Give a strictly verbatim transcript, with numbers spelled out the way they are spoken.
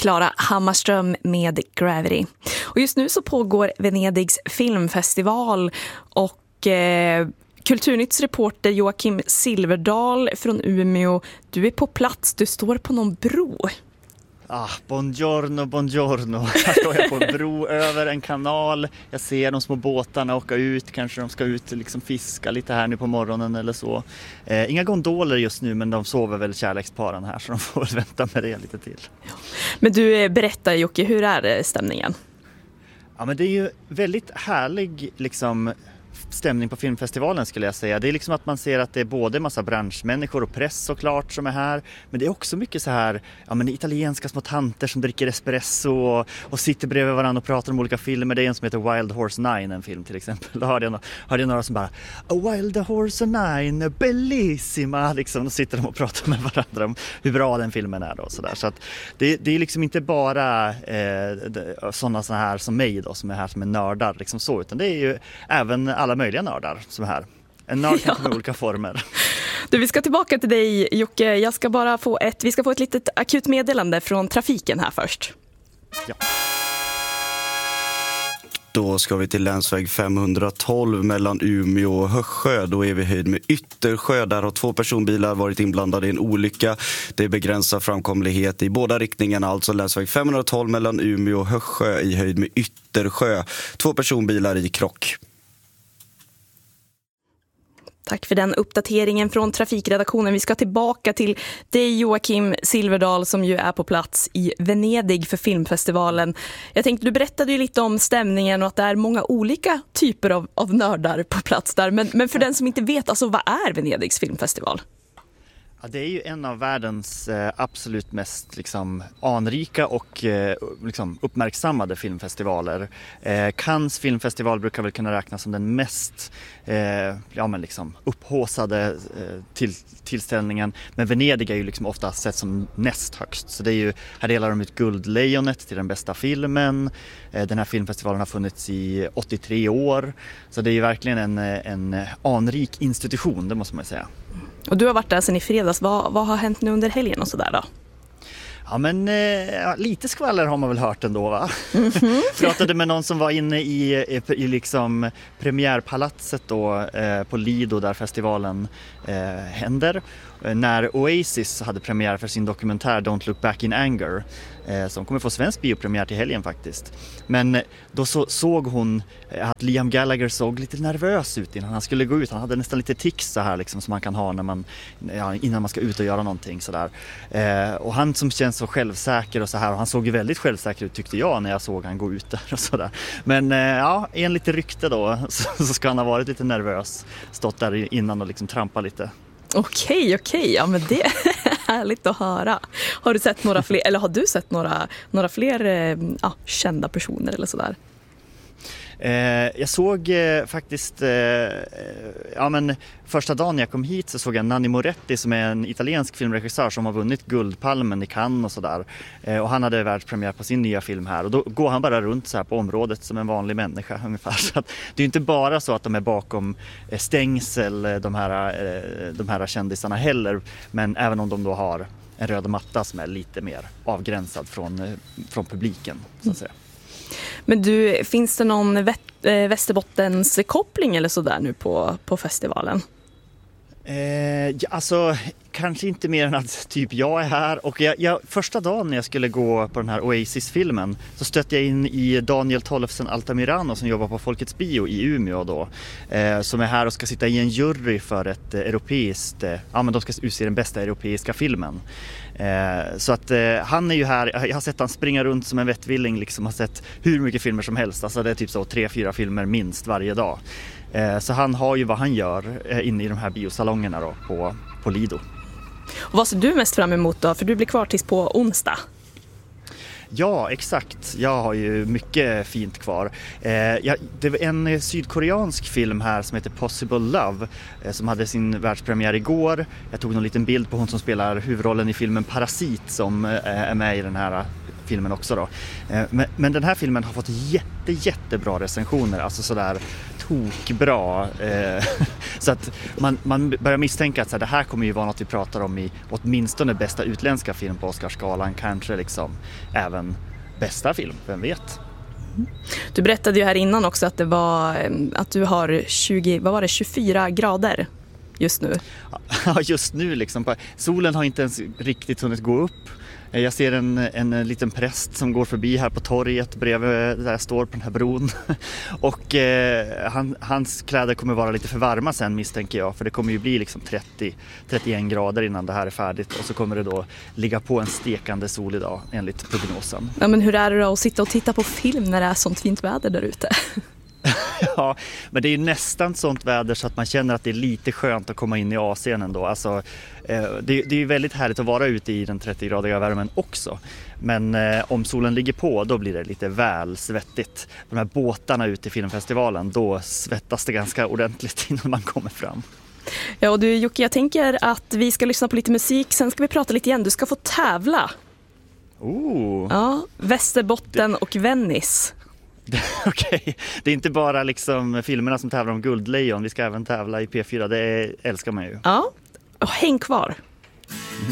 Klara Hammarström med Gravity. Och just nu så pågår Venedigs filmfestival och eh, Kulturnytts reporter Joakim Silverdal från Umeå, du är på plats, du står på någon bro. Ah, buongiorno, buongiorno. Här står jag på en bro över en kanal. Jag ser de små båtarna åka ut. Kanske de ska ut och liksom fiska lite här nu på morgonen eller så. Eh, inga gondoler just nu, men de sover väl kärleksparen här, så de får väl vänta med det lite till. Ja. Men du, berätta Jocke, hur är stämningen? Ja, men det är ju väldigt härlig liksom stämning på filmfestivalen, skulle jag säga. Det är liksom att man ser att det är både massa branschmänniskor och press såklart som är här, men det är också mycket så här, ja men italienska små tanter som dricker espresso och, och sitter bredvid varandra och pratar om olika filmer. Det är en som heter Wild Horse Nine, en film till exempel. Då hörde jag, hörde jag några som bara A Wild Horse Nine, bellissima, liksom. Då sitter de och pratar med varandra om hur bra den filmen är då, så där. Så att det, det är liksom inte bara eh, sådana så här som mig då, som är här som är nördar liksom så, utan det är ju även alla möjliga nördar som är här. En nörd kan ja. med olika former. Du, vi ska tillbaka till dig Jocke. Jag ska bara få ett, vi ska få ett litet akut meddelande från trafiken här först. Ja. Då ska vi till länsväg femhundratolv mellan Umeå och Hössjö. Då är vi höjd med Yttersjö. Där har två personbilar varit inblandade i en olycka. Det begränsar framkomlighet i båda riktningarna. Alltså länsväg femhundratolv mellan Umeå och Hössjö i höjd med Yttersjö. Två personbilar i krock. Tack för den uppdateringen från trafikredaktionen. Vi ska tillbaka till dig Joakim Silverdal som ju är på plats i Venedig för filmfestivalen. Jag tänkte, du berättade ju lite om stämningen och att det är många olika typer av, av nördar på plats där. Men, men för den som inte vet, alltså vad är Venedigs filmfestival? Ja, det är ju en av världens eh, absolut mest liksom, anrika och eh, liksom, uppmärksammade filmfestivaler. Eh, Cannes filmfestival brukar väl kunna räknas som den mest eh, ja, men liksom, upphåsade eh, till, tillställningen. Men Venedig är ju liksom ofta sett som näst högst. Så det är ju, här delar de ut Guldlejonet till den bästa filmen. Eh, den här filmfestivalen har funnits i åttiotre år. Så det är ju verkligen en, en anrik institution, det måste man säga. Och du har varit där sedan i fredags. Vad, vad har hänt nu under helgen och sådär då? Ja, men eh, lite skvaller har man väl hört ändå, va? Mm-hmm. Pratade med någon som var inne i, i, i liksom premiärpalatset då, eh, på Lido där festivalen eh, händer. När Oasis hade premiär för sin dokumentär Don't Look Back in Anger, eh, som kommer få svensk biopremiär till helgen faktiskt. Men då så, såg hon att Liam Gallagher såg lite nervös ut innan han skulle gå ut. Han hade nästan lite tics så här liksom, som man kan ha när man, ja, innan man ska ut och göra någonting sådär. Eh, och han som känns så självsäker och så här, och han såg ju väldigt självsäker ut tyckte jag när jag såg han gå ut där och sådär. Men eh, ja, enligt rykte då så, så ska han ha varit lite nervös, stått där innan och liksom trampa lite. Okej, okej. Ja, men det är härligt att höra. Har du sett några fler, eller har du sett några, några fler ja, kända personer eller sådär? Eh, jag såg eh, faktiskt, eh, ja men första dagen jag kom hit så såg jag Nanni Moretti som är en italiensk filmregissör som har vunnit Guldpalmen i Cannes och sådär. Eh, och han hade världspremiär på sin nya film här och då går han bara runt så här på området som en vanlig människa ungefär. Så att det är inte bara så att de är bakom eh, stängsel, de här, eh, de här kändisarna heller, men även om de då har en röd matta som är lite mer avgränsad från, eh, från publiken så att säga. Men du, finns det någon vä- Västerbottens koppling eller sådär nu på, på festivalen? Eh, ja, alltså kanske inte mer än att typ jag är här och jag, jag, första dagen när jag skulle gå på den här Oasis-filmen så stötte jag in i Daniel Tollefsen Altamirano som jobbar på Folkets bio i Umeå då, eh, som är här och ska sitta i en jury för ett eh, europeiskt, eh, ja men de ska utse den bästa europeiska filmen. Eh, så att eh, han är ju här, jag har sett han springa runt som en vettvilling liksom, har sett hur mycket filmer som helst, alltså det är typ så tre, fyra filmer minst varje dag. Eh, så han har ju vad han gör eh, inne i de här biosalongerna då på, på Lido. Och vad ser du mest fram emot då? För du blir kvar tills på onsdag. Ja, exakt. Jag har ju mycket fint kvar. Eh, jag, det var en sydkoreansk film här som heter Possible Love eh, som hade sin världspremiär igår. Jag tog en liten bild på hon som spelar huvudrollen i filmen Parasit som eh, är med i den här filmen också då. Eh, men, men den här filmen har fått jätte, jättebra recensioner. Alltså sådär tokbra. Eh, så att man, man börjar misstänka att så här, det här kommer ju vara något vi pratar om i åtminstone bästa utländska film på Oscarsgalan. Kanske liksom även bästa film, vem vet? Du berättade ju här innan också att det var att du har tjugo, vad var det, tjugofyra grader just nu. Ja, just nu liksom. Solen har inte ens riktigt hunnit gå upp. Jag ser en, en liten präst som går förbi här på torget bredvid där jag står på den här bron. Och eh, han, hans kläder kommer vara lite för varma sen, misstänker jag. För det kommer ju bli liksom trettio till trettioen grader innan det här är färdigt. Och så kommer det då ligga på en stekande sol idag enligt prognosen. Ja, men hur är det då att sitta och titta på film när det är sånt fint väder där ute? Ja, men det är ju nästan sånt väder så att man känner att det är lite skönt att komma in i A C ändå. Alltså, eh, det, det är ju väldigt härligt att vara ute i den trettio-gradiga värmen också. Men eh, om solen ligger på, då blir det lite väl svettigt. De här båtarna ute i filmfestivalen, då svettas det ganska ordentligt innan man kommer fram. Ja, och du Jocke, jag tänker att vi ska lyssna på lite musik. Sen ska vi prata lite igen. Du ska få tävla. Oh. Ja, Västerbotten och Venice. Okej, okay. Det är inte bara liksom filmerna som tävlar om guldlejon. Vi ska även tävla i P fyra, det älskar man ju. Ja, och häng kvar.